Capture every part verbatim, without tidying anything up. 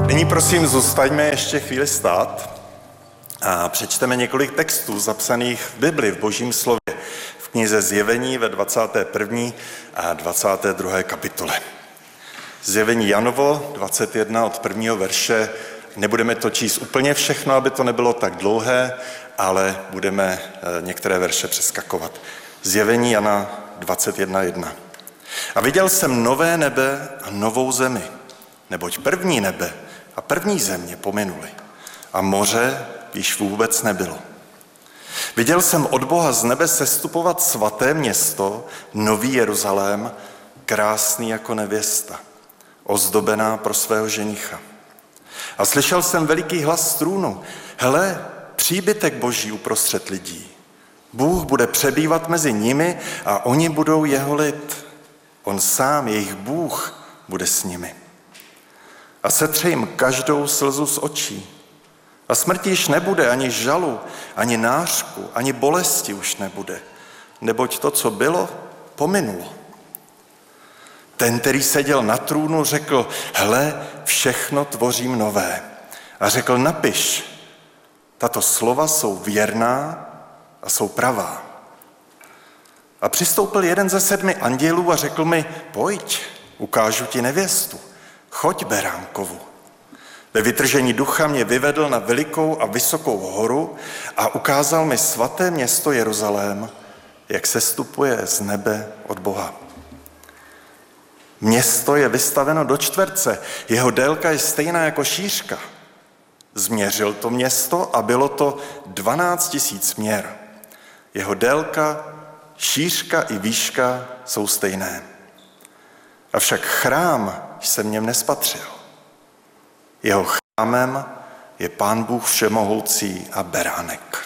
Nyní prosím zůstaňme ještě chvíli stát a přečteme několik textů zapsaných v Bibli, v Božím slově, v knize Zjevení ve dvacáté první a dvacáté druhé kapitole. Zjevení Janovo dvacet jedna od prvního verše. Nebudeme to číst úplně všechno, aby to nebylo tak dlouhé, ale budeme některé verše přeskakovat. Zjevení Jana dvacet jedna jedna. A viděl jsem nové nebe a novou zemi, neboť první nebe a první země pominuly a moře již vůbec nebylo. Viděl jsem od Boha z nebe sestupovat svaté město, nový Jeruzalém, krásný jako nevěsta, ozdobená pro svého ženicha. A slyšel jsem veliký hlas z trůnu: hele, příbytek Boží uprostřed lidí. Bůh bude přebývat mezi nimi a oni budou jeho lid. On sám, jejich Bůh, bude s nimi. A setře jim každou slzu z očí. A smrti již nebude, ani žalu, ani nářku, ani bolesti už nebude, neboť to, co bylo, pominulo. Ten, který seděl na trůnu, řekl: hle, všechno tvořím nové. A řekl: napiš, tato slova jsou věrná a jsou pravá. A přistoupil jeden ze sedmi andělů a řekl mi: pojď, ukážu ti nevěstu, choď beránkovu. Ve vytržení ducha mě vyvedl na velikou a vysokou horu a ukázal mi svaté město Jeruzalém, jak sestupuje z nebe od Boha. Město je vystaveno do čtverce, jeho délka je stejná jako šířka. Změřil to město a bylo to dvanáct tisíc měr. Jeho délka, šířka i výška jsou stejné. Avšak chrám jsem v něm nespatřil. Jeho chrámem je Pán Bůh všemohoucí a beránek.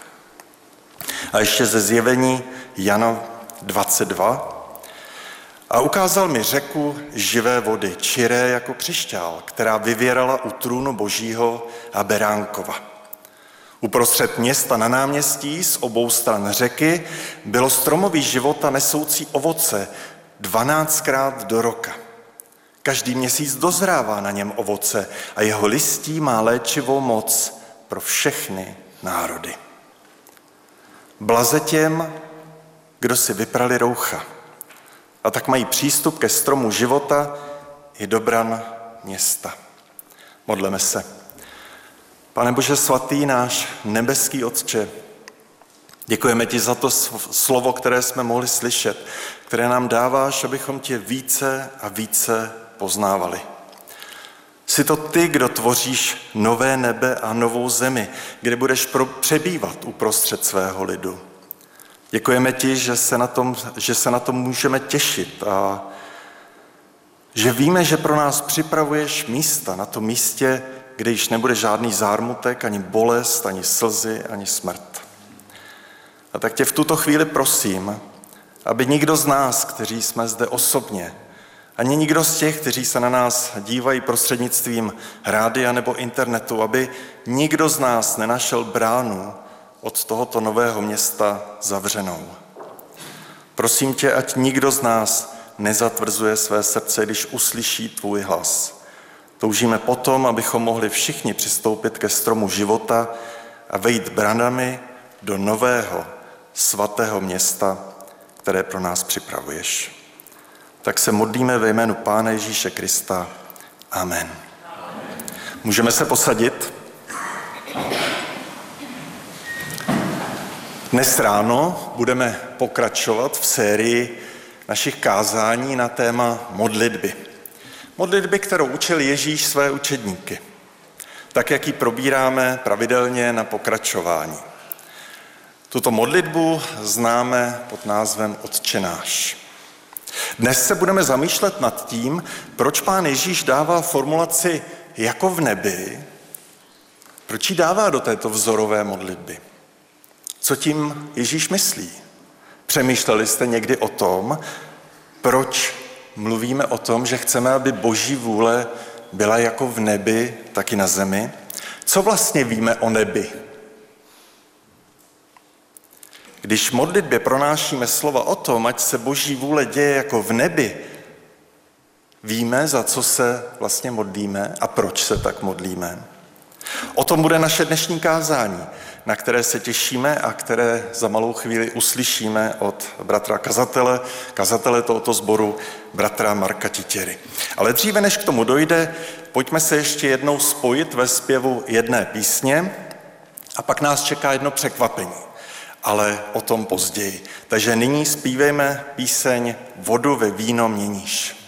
A ještě ze Zjevení Jana dvacet dva. A ukázal mi řeku živé vody, čiré jako křišťál, která vyvěrala u trůnu Božího a beránkova. Uprostřed města na náměstí z obou stran řeky bylo stromoví života nesoucí ovoce dvanáctkrát do roka. Každý měsíc dozrává na něm ovoce a jeho listí má léčivou moc pro všechny národy. Blaze těm, kdo si vyprali roucha, a tak mají přístup ke stromu života i do bran města. Modleme se. Pane Bože svatý, náš nebeský Otče, děkujeme ti za to slovo, které jsme mohli slyšet, které nám dáváš, abychom tě více a více poznávali. Jsi to ty, kdo tvoříš nové nebe a novou zemi, kde budeš přebývat uprostřed svého lidu. Děkujeme ti, že se na tom, že se na tom můžeme těšit a že víme, že pro nás připravuješ místa na tom místě, kde již nebude žádný zármutek, ani bolest, ani slzy, ani smrt. A tak tě v tuto chvíli prosím, aby nikdo z nás, kteří jsme zde osobně, ani nikdo z těch, kteří se na nás dívají prostřednictvím rádia nebo internetu, aby nikdo z nás nenašel bránu od tohoto nového města zavřenou. Prosím tě, ať nikdo z nás nezatvrzuje své srdce, když uslyší tvůj hlas. Toužíme potom, abychom mohli všichni přistoupit ke stromu života a vejít branami do nového svatého města, které pro nás připravuješ. Tak se modlíme ve jménu Pána Ježíše Krista. Amen. Amen. Můžeme se posadit? Dnes ráno budeme pokračovat v sérii našich kázání na téma modlitby. Modlitby, kterou učil Ježíš své učedníky, tak jak ji probíráme pravidelně na pokračování. Tuto modlitbu známe pod názvem Otče náš. Dnes se budeme zamýšlet nad tím, proč Pán Ježíš dává formulaci jako v nebi, proč ji dává do této vzorové modlitby. Co tím Ježíš myslí? Přemýšleli jste někdy o tom, proč mluvíme o tom, že chceme, aby Boží vůle byla jako v nebi, tak i na zemi? Co vlastně víme o nebi? Když v modlitbě pronášíme slova o tom, ať se Boží vůle děje jako v nebi, Víme, za co se vlastně modlíme a proč se tak modlíme? O tom bude naše dnešní kázání, na které se těšíme a které za malou chvíli uslyšíme od bratra kazatele, kazatele tohoto sboru, bratra Marka Titěry. Ale dříve, než k tomu dojde, pojďme se ještě jednou spojit ve zpěvu jedné písně a pak nás čeká jedno překvapení, ale o tom později. Takže nyní zpívejme píseň Vodu ve víno měníš.